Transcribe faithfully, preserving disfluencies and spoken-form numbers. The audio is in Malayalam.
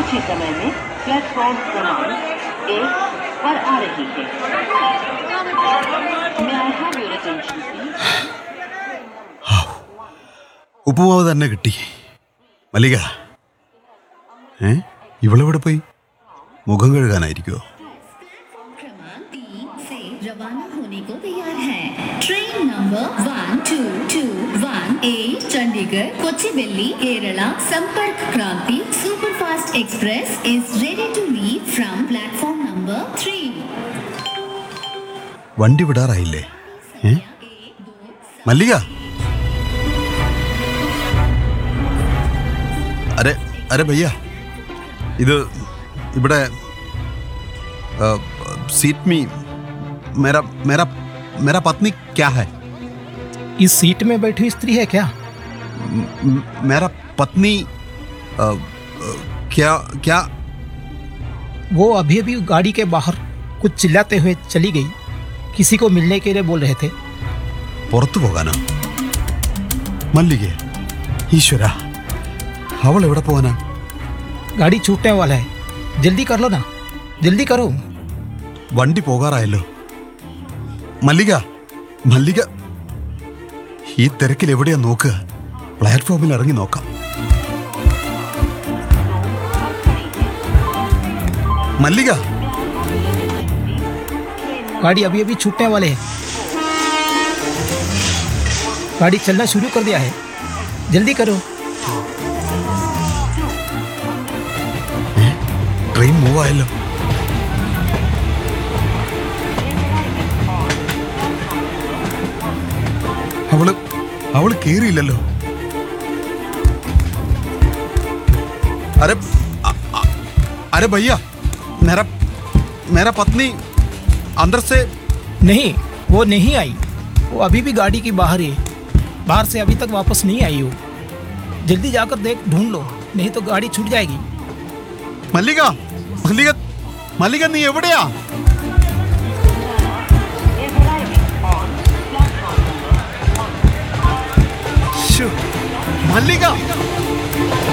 कुछ ही समय में प्लेटफॉर्म क्रमांक एक पर आ रही है। May I have your attention, please? ഉപ്പുമാവ് തന്നെ കിട്ടി. മല്ലിക, ഏ ഇവളെവിടെ പോയി? മുഖം കഴുകാനായിരിക്കുമോ? रवाना होने को तैयार है। Train number one two to one eight Chandigarh कोच्चिवेली Kerala संपर्क क्रांति superfast express is ready to leave from platform number three. വണ്ടി വിടാറായില്ലേ? ഏ മല്ലിക, അരെ അരെ ഭയ്യ, ഇത് ഇവിടെ सीट में मेरा मेरा मेरा पत्नी क्या है? इस सीट में बैठी स्त्री है क्या? म, मेरा पत्नी आ, क्या क्या? वो अभी अभी गाड़ी के बाहर कुछ चिल्लाते हुए चली गई। किसी को मिलने के लिए बोल रहे थे। പുറത്തു പോകാനോ? മല്ലികേ, ഈശ്വര, അവൾ എവിടെ പോകാനാ? गाड़ी छूटने वाला है, जल्दी कर लो ना, जल्दी करो। വണ്ടി പോകാറായല്ലോ. മല്ലിക, മല്ലിക, ഈ തിരക്കിൽ എവിടെയാ നോക്കുക? പ്ലാറ്റ്ഫോമിൽ ഇറങ്ങി നോക്കാം. മല്ലിക, गाड़ी अभी अभी छूटने वाले हैं। गाड़ी चलना शुरू कर दिया है, जल्दी करो। ട്രെയിൻ മൂവ് ആയല്ലോ. അവള് അവള് കേറിയില്ലല്ലോ. अरे अरे भैया, मेरा मेरा पत्नी अंदर से नहीं, वो नहीं आई। वो अभी भी गाड़ी की बाहर है, बाहर से अभी तक वापस नहीं आई हो। जल्दी जाकर देख, ढूंढ लो, नहीं तो गाड़ी छूट जाएगी। മല്ലിക, മല്ലിക, മല്ലിക, നീ എവിടെയാ? ശ്ശോ, മല്ലിക.